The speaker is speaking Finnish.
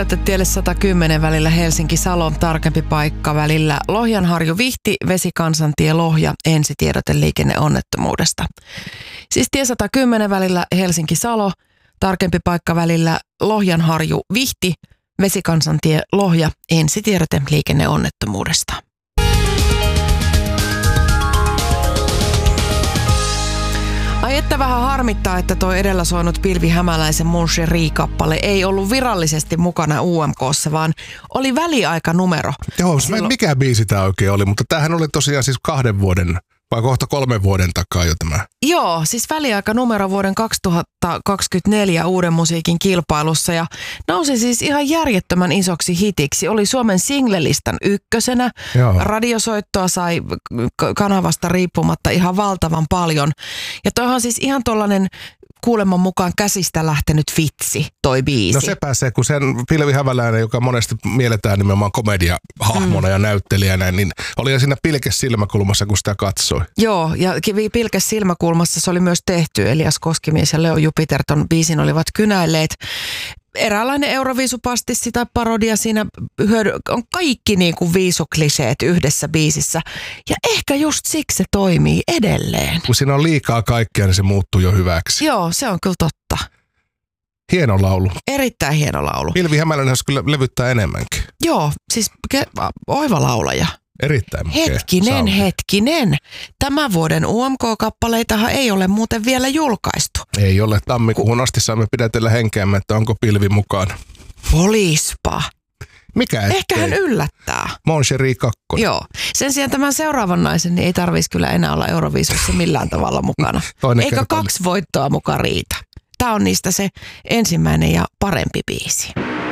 Tielle 110 välillä Helsinki-Salo, tarkempi paikka välillä Lohjanharju-Vihti, Vesikansantie Lohja, ensitiedote liikenneonnettomuudesta. Siis tie 110 välillä Helsinki-Salo, tarkempi paikka välillä Lohjanharju-Vihti, Vesikansantie Lohja, ensitiedote liikenneonnettomuudesta. Ai että vähän harmittaa, että toi edellä soinut Pilvi Hämäläisen Mon Chéri-kappale ei ollut virallisesti mukana UMK:ssa, vaan oli väliaikanumero. Joo, mikä biisi tämä oikein oli, mutta tämähän oli tosiaan siis 2 vuoden vai kohta 3 vuoden takaa jo tämä. Joo, siis väliaikanumero vuoden 2024 Uuden musiikin kilpailussa ja nousi siis ihan järjettömän isoksi hitiksi. Oli Suomen singlelistan ykkösenä. Joo. Radiosoittoa sai kanavasta riippumatta ihan valtavan paljon. Ja toihan siis ihan tollainen kuuleman mukaan käsistä lähtenyt vitsi, toi biisi. No sepä se, kun sen Pilvi Hämäläinen, joka monesti mielletään nimenomaan komediahahmona ja näyttelijänä, niin oli siinä pilkes silmäkulmassa, kun sitä katsoi. Joo, ja pilkes silmäkulmassa se oli myös tehty. Elias Koskimies ja Leo Jupiter ton biisin olivat kynäilleet. Eräänlainen Euroviisupastissi tai parodia siinä on kaikki niin kuin viisukliseet yhdessä biisissä. Ja ehkä just siksi se toimii edelleen. Kun siinä on liikaa kaikkea, niin se muuttuu jo hyväksi. Joo, se on kyllä totta. Hieno laulu. Erittäin hieno laulu. Pilvi Hämäläinen olisi kyllä levyttää enemmänkin. Joo, siis oiva laulaja. Erittäin Hetkinen. Tämän vuoden UMK-kappaleitahan ei ole muuten vielä julkaistu. Ei ole. Tammikuuhun asti saamme pidätellä henkeämme, että onko Pilvi mukana. Polispa. Mikä ettei? Ehkä hän yllättää. Mon Chéri 2. Joo. Sen sijaan tämän seuraavan naisen niin ei tarvitsisi kyllä enää olla Euroviisussa millään tavalla mukana. Eikä 2 voittoa mukaan riitä. Tämä on niistä se ensimmäinen ja parempi biisi.